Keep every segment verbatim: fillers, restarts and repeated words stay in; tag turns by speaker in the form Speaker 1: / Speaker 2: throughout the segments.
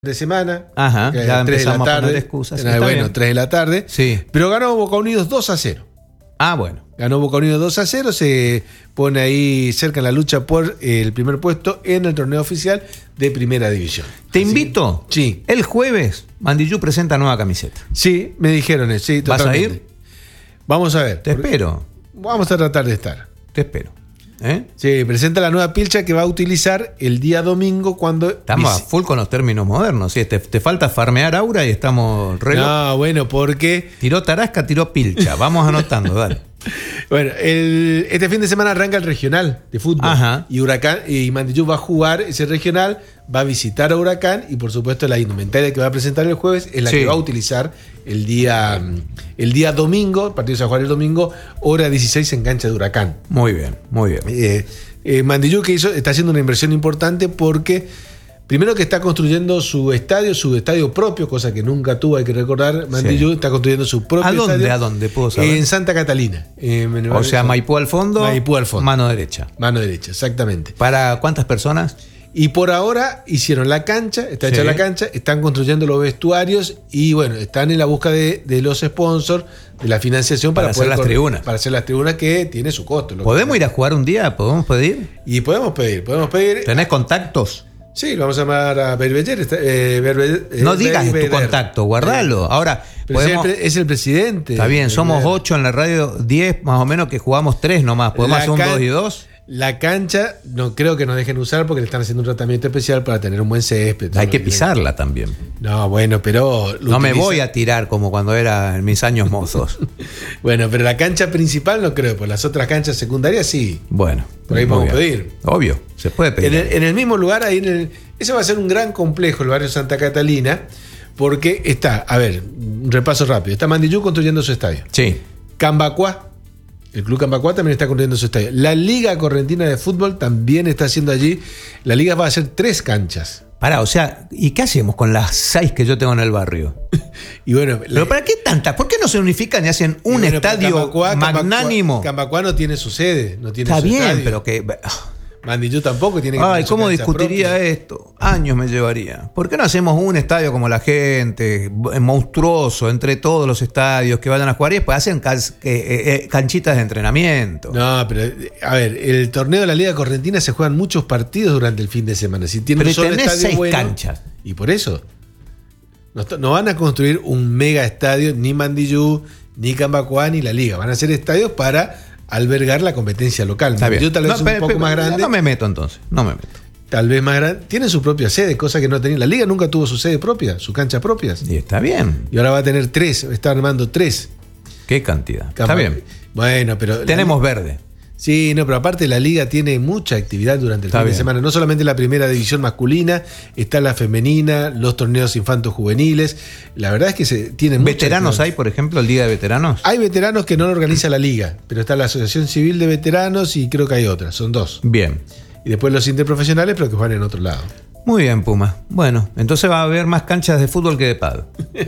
Speaker 1: de semana.
Speaker 2: Ajá,
Speaker 1: que
Speaker 2: ya
Speaker 1: tres de la
Speaker 2: empezamos a
Speaker 1: tarde.
Speaker 2: poner excusas.
Speaker 1: Era, bueno, tres de la tarde.
Speaker 2: Sí.
Speaker 1: Pero ganó Boca Unidos dos a cero.
Speaker 2: Ah, bueno.
Speaker 1: Ganó Boca Unidos dos a cero, se pone ahí cerca en la lucha por el primer puesto en el torneo oficial de Primera División.
Speaker 2: Te
Speaker 1: Así
Speaker 2: invito.
Speaker 1: que, sí.
Speaker 2: El jueves, Mandillú presenta nueva camiseta.
Speaker 1: Sí, me dijeron eso. Sí,
Speaker 2: ¿Vas
Speaker 1: totalmente.
Speaker 2: a ir?
Speaker 1: Vamos a ver.
Speaker 2: Te espero.
Speaker 1: Vamos a tratar de estar.
Speaker 2: Te espero. ¿Eh?
Speaker 1: Sí, presenta la nueva pilcha que va a utilizar el día domingo cuando...
Speaker 2: Estamos a full con los términos modernos. ¿Sí? Te, te falta farmear aura y estamos re.
Speaker 1: No, bueno, porque...
Speaker 2: Tiró tarasca, tiró pilcha. Vamos anotando, dale.
Speaker 1: Bueno, el, este fin de semana arranca el regional de fútbol.
Speaker 2: Ajá.
Speaker 1: Y Huracán y Mandillú va a jugar ese regional, va a visitar a Huracán y por supuesto la indumentaria que va a presentar el jueves es la
Speaker 2: Sí.
Speaker 1: que va a utilizar el día, el día domingo, el partido se va a jugar el domingo, hora dieciséis en cancha de Huracán.
Speaker 2: Muy bien, muy bien.
Speaker 1: Eh, eh, Mandillú que hizo, está haciendo una inversión importante porque primero que está construyendo su estadio, su estadio propio, cosa que nunca tuvo, hay que recordar. Mandillú
Speaker 2: Sí.
Speaker 1: está construyendo su propio
Speaker 2: ¿A dónde?
Speaker 1: estadio.
Speaker 2: ¿A dónde puedo saber?
Speaker 1: En Santa Catalina. eh, en el
Speaker 2: O
Speaker 1: barrio
Speaker 2: sea,
Speaker 1: de-
Speaker 2: Maipú al fondo,
Speaker 1: Maipú al fondo.
Speaker 2: mano derecha.
Speaker 1: Mano derecha, exactamente.
Speaker 2: ¿Para cuántas personas?
Speaker 1: Y por ahora hicieron la cancha, está hecha
Speaker 2: Sí.
Speaker 1: la cancha, están construyendo los vestuarios y bueno, están en la búsqueda de, de los sponsors, de la financiación para,
Speaker 2: Para hacer
Speaker 1: poder
Speaker 2: las
Speaker 1: correr-
Speaker 2: tribunas.
Speaker 1: Para hacer las tribunas que tiene su costo.
Speaker 2: ¿Podemos ir a jugar un día? ¿Podemos pedir?
Speaker 1: Y podemos pedir, podemos pedir.
Speaker 2: ¿Tenés contactos?
Speaker 1: Sí, lo vamos a llamar a Berbeller. está- eh, Berbe- eh,
Speaker 2: No digas tu
Speaker 1: Berbeller.
Speaker 2: contacto, guardalo. Ahora,
Speaker 1: Pero es el
Speaker 2: podemos...
Speaker 1: pre- es el presidente.
Speaker 2: Está bien, somos
Speaker 1: Berbeller.
Speaker 2: ocho en la radio, diez más o menos que jugamos tres nomás. ¿Podemos
Speaker 1: La
Speaker 2: hacer un
Speaker 1: can-
Speaker 2: dos y dos?
Speaker 1: La cancha no creo que nos dejen usar porque le están haciendo un tratamiento especial para tener un buen césped.
Speaker 2: Hay que pisarla también.
Speaker 1: No, bueno, pero... lo
Speaker 2: No me
Speaker 1: utiliza-
Speaker 2: voy a tirar como cuando era en mis años mozos.
Speaker 1: Bueno, pero la cancha principal no creo, pues las otras canchas secundarias sí.
Speaker 2: Bueno,
Speaker 1: Por ahí
Speaker 2: muy
Speaker 1: podemos
Speaker 2: bien.
Speaker 1: pedir.
Speaker 2: Obvio, se puede pedir.
Speaker 1: En el, en el mismo lugar, ahí en el, ese va a ser un gran complejo, el barrio Santa Catalina, porque está, a ver, un repaso rápido. Está Mandillú construyendo su estadio.
Speaker 2: Sí.
Speaker 1: Cambacuá, el Club Cambacuá también está construyendo su estadio. La Liga Correntina de Fútbol también está haciendo allí. La Liga va a hacer tres canchas.
Speaker 2: Pará, o sea, ¿y qué hacemos con las seis que yo tengo en el barrio?
Speaker 1: Y bueno,
Speaker 2: ¿Pero para qué tantas? ¿Por qué no se unifican y hacen un
Speaker 1: y bueno,
Speaker 2: estadio
Speaker 1: Cambacuá-
Speaker 2: magnánimo?
Speaker 1: Cambacuá, Cambacuá no tiene su sede, no tiene
Speaker 2: Está
Speaker 1: su
Speaker 2: bien,
Speaker 1: estadio.
Speaker 2: pero que...
Speaker 1: Mandillú tampoco tiene que
Speaker 2: Ay,
Speaker 1: tener su
Speaker 2: ¿cómo
Speaker 1: cancha
Speaker 2: discutiría
Speaker 1: propia.
Speaker 2: esto? Años me llevaría. ¿Por qué no hacemos un estadio como la gente, monstruoso, entre todos los estadios que vayan a jugar y después hacen can- eh, eh, canchitas de entrenamiento?
Speaker 1: No, pero a ver, el torneo de la Liga Correntina se juegan muchos partidos durante el fin de semana. Si tienen
Speaker 2: Pero
Speaker 1: un solo
Speaker 2: tenés
Speaker 1: estadio
Speaker 2: seis
Speaker 1: bueno,
Speaker 2: canchas.
Speaker 1: y por eso no, est- no van a construir un mega estadio ni Mandillú, ni Cambacuá, ni la Liga. Van a hacer estadios para albergar la competencia local.
Speaker 2: Está bien.
Speaker 1: Mandillú tal vez
Speaker 2: No,
Speaker 1: un
Speaker 2: pe-
Speaker 1: poco
Speaker 2: pe-
Speaker 1: más grande,
Speaker 2: No me meto entonces, no me meto.
Speaker 1: tal vez más grande. Tiene su propia sede, cosa que no tenía. La Liga nunca tuvo su sede propia, sus canchas propias.
Speaker 2: Y está bien.
Speaker 1: Y ahora va a tener tres, está armando tres.
Speaker 2: ¿Qué cantidad? Está
Speaker 1: Campa-
Speaker 2: bien.
Speaker 1: Bueno, pero la
Speaker 2: Tenemos verde.
Speaker 1: Sí, no, pero aparte la liga tiene mucha actividad durante el
Speaker 2: Está
Speaker 1: fin de
Speaker 2: bien.
Speaker 1: semana. No solamente la primera división masculina, está la femenina, los torneos infantos juveniles. La verdad es que se tienen mucha
Speaker 2: ¿Veteranos
Speaker 1: actividad.
Speaker 2: hay, por ejemplo, el día de veteranos?
Speaker 1: Hay veteranos que no lo organiza la liga, pero está la Asociación Civil de Veteranos y creo que hay otras, son dos.
Speaker 2: Bien.
Speaker 1: Y después los interprofesionales, pero que van en otro lado.
Speaker 2: Muy bien, Puma. Bueno, entonces va a haber más canchas de fútbol que de pádel.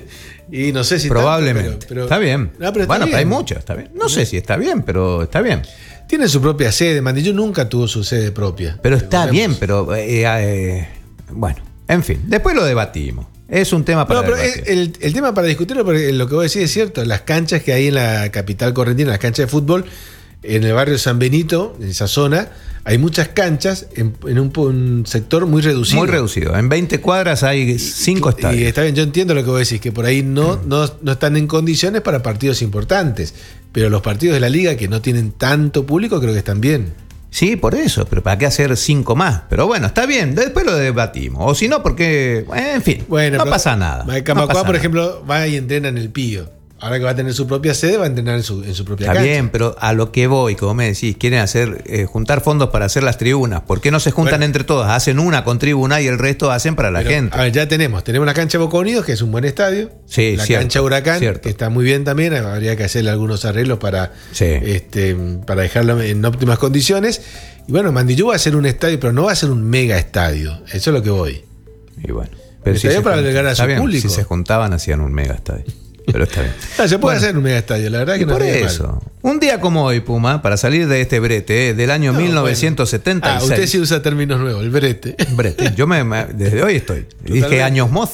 Speaker 1: Y no sé si
Speaker 2: Probablemente.
Speaker 1: tanto, pero- pero-
Speaker 2: está bien.
Speaker 1: No, pero está
Speaker 2: bueno,
Speaker 1: bien.
Speaker 2: pero hay muchas, está bien. No sé si está bien, pero está bien.
Speaker 1: Tiene su propia sede. Mandillú nunca tuvo su sede propia.
Speaker 2: Pero está
Speaker 1: Recordemos.
Speaker 2: bien, pero eh, eh, bueno, en fin, después lo debatimos. Es un tema para
Speaker 1: No, pero
Speaker 2: debatir.
Speaker 1: es- el, el tema para discutirlo, porque lo que vos decís es cierto, las canchas que hay en la capital correntina, las canchas de fútbol, en el barrio San Benito, en esa zona, hay muchas canchas en, en un, un sector muy reducido.
Speaker 2: Muy reducido. En veinte cuadras hay cinco
Speaker 1: Y
Speaker 2: estadios.
Speaker 1: está bien, yo entiendo lo que vos decís, que por ahí no, no, no están en condiciones para partidos importantes, pero los partidos de la liga que no tienen tanto público creo que están bien.
Speaker 2: Sí, por eso, pero ¿para qué hacer cinco más? Pero bueno, está bien, después lo debatimos. O si no, porque, en fin,
Speaker 1: Bueno,
Speaker 2: no
Speaker 1: pero
Speaker 2: pasa nada.
Speaker 1: va-
Speaker 2: No
Speaker 1: Camacuá,
Speaker 2: pasa
Speaker 1: por
Speaker 2: nada.
Speaker 1: ejemplo, va y entrena en el Pío. Ahora que va a tener su propia sede, va a entrenar en su, en su propia
Speaker 2: Está
Speaker 1: cancha.
Speaker 2: bien, pero a lo que voy, como me decís, quieren hacer eh, juntar fondos para hacer las tribunas. ¿Por qué no se juntan
Speaker 1: Bueno.
Speaker 2: entre todas? Hacen una con tribuna y el resto hacen para la
Speaker 1: Pero,
Speaker 2: gente.
Speaker 1: A ver, ya tenemos. Tenemos la cancha Boca Unidos, que es un buen estadio.
Speaker 2: Sí,
Speaker 1: la
Speaker 2: cierto,
Speaker 1: cancha Huracán,
Speaker 2: cierto.
Speaker 1: que está muy bien también. Habría que hacerle algunos arreglos para,
Speaker 2: Sí.
Speaker 1: este, para dejarlo en óptimas condiciones. Y bueno, Mandillú va a ser un estadio, pero no va a ser un mega estadio. Eso es lo que voy.
Speaker 2: Y bueno. Pero
Speaker 1: Estadio
Speaker 2: se
Speaker 1: para
Speaker 2: jun-
Speaker 1: albergar a
Speaker 2: está
Speaker 1: su
Speaker 2: bien,
Speaker 1: público.
Speaker 2: Si se juntaban, hacían un mega estadio. Pero está bien.
Speaker 1: Ah, se puede
Speaker 2: Bueno,
Speaker 1: hacer un mega estadio, la verdad que
Speaker 2: y
Speaker 1: no
Speaker 2: por
Speaker 1: es
Speaker 2: eso. Un día como hoy, Puma, para salir de este brete eh, del año
Speaker 1: No,
Speaker 2: mil novecientos setenta y seis.
Speaker 1: Ah, usted sí usa términos nuevos, el brete.
Speaker 2: Brete, yo me, me- desde hoy estoy.
Speaker 1: Totalmente.
Speaker 2: Dije años mozos.